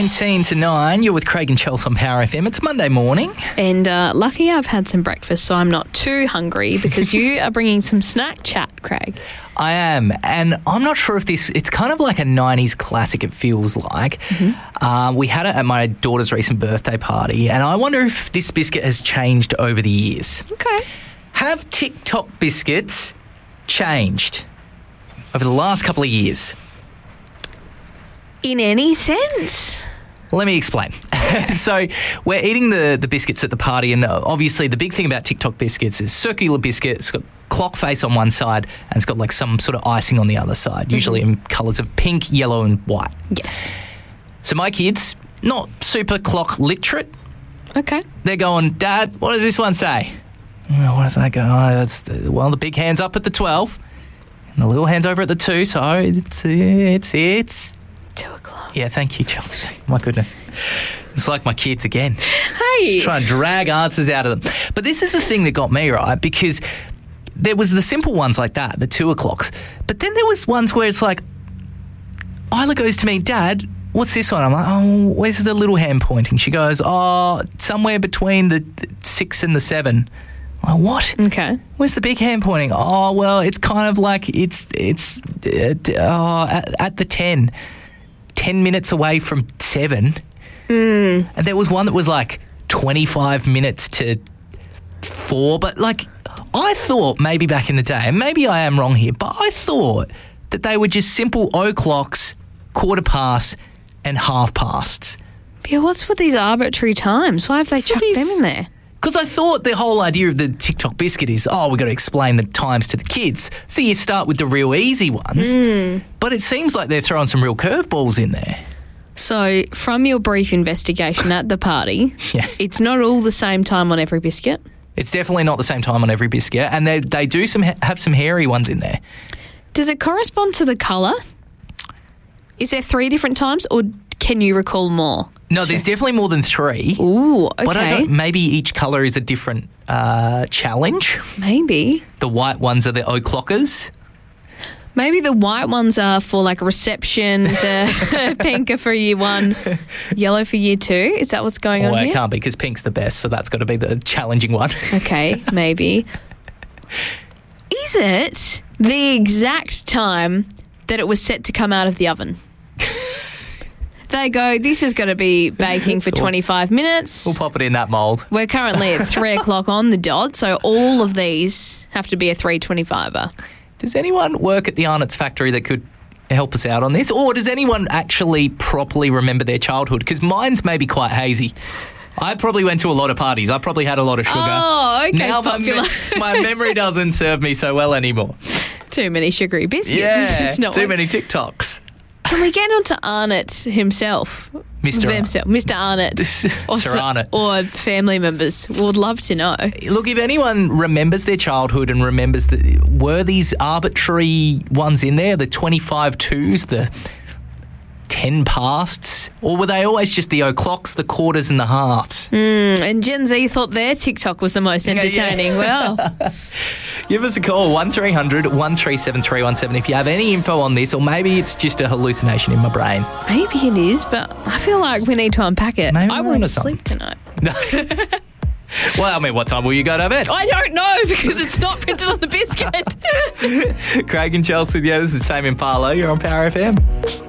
19 to 9. You're with Craig and Chelsea on Power FM. It's Monday morning. And lucky I've had some breakfast, so I'm not too hungry because you are bringing some snack chat, Craig. I am, and I'm not sure if it's kind of like a 90s classic, it feels like. We had it at my daughter's recent birthday party, and I wonder if this biscuit has changed over the years. Okay. Have TikTok biscuits changed over the last couple of years? In any sense? Let me explain. So we're eating the biscuits at the party, and obviously the big thing about TikTok biscuits is circular biscuit. It's got clock face on one side and it's got like some sort of icing on the other side, usually in colours of pink, yellow and white. Yes. So my kids, not super clock literate. Okay. They're going, Dad, what does this one say? Oh, what does that go? Oh, that's the big hand's up at the 12 and the little hand's over at the 2, so it's 2 o'clock. Yeah, thank you, Chelsea. My goodness. It's like my kids again. Hey. Just trying to drag answers out of them. But this is the thing that got me, right? Because there was the simple ones like that, the 2 o'clocks. But then there was ones where it's like, Isla goes to me, Dad, what's this one? I'm like, oh, where's the little hand pointing? She goes, oh, somewhere between the 6 and the 7. I'm like, what? Okay. Where's the big hand pointing? Oh, well, it's kind of like it's at the 10. 10 minutes away from 7. And there was one that was like 25 minutes to 4. But like, I thought maybe back in the day, and maybe I am wrong here, but I thought that they were just simple o'clocks, quarter past and half pasts. Yeah, what's with these arbitrary times? Why have they chucked them in there? Because I thought the whole idea of the TikTok biscuit is, we've got to explain the times to the kids. So you start with the real easy ones. But it seems like they're throwing some real curveballs in there. So from your brief investigation at the party, it's not all the same time on every biscuit? It's definitely not the same time on every biscuit. And they do have some hairy ones in there. Does it correspond to the colour? Is there 3 different times or can you recall more? No, there's definitely more than 3. Ooh, okay. But maybe each colour is a different challenge. Maybe. The white ones are the o'clockers. Maybe the white ones are for like reception, the pink are for year 1, yellow for year 2. Is that what's going on here? Well, it can't be because pink's the best, so that's got to be the challenging one. Okay, maybe. Is it the exact time that it was set to come out of the oven? They go, this is going to be baking for 25 minutes. We'll pop it in that mould. We're currently at 3 o'clock on the dot, so all of these have to be a 3:25er. Does anyone work at the Arnott's factory that could help us out on this? Or does anyone actually properly remember their childhood? Because mine's maybe quite hazy. I probably went to a lot of parties. I probably had a lot of sugar. Oh, okay. Now popular. my memory doesn't serve me so well anymore. Too many sugary biscuits. Yeah, It's not too many TikToks. Can we get on to Arnott himself? Mr. Arnott. Sir Arnott. Or family members. We would love to know. Look, if anyone remembers their childhood and remembers were these arbitrary ones in there, the 25 twos, the 10 pasts, or were they always just the o'clocks, the quarters and the halves? And Gen Z thought their TikTok was the most entertaining. Well, give us a call, 1300 137 317 if you have any info on this, or maybe it's just a hallucination in my brain. Maybe it is, but I feel like we need to unpack it. Maybe I won't sleep tonight. Well, I mean, what time will you go to bed? I don't know because it's not printed on the biscuit. Craig and Chelsea, this is Tame Impala. You're on Power FM.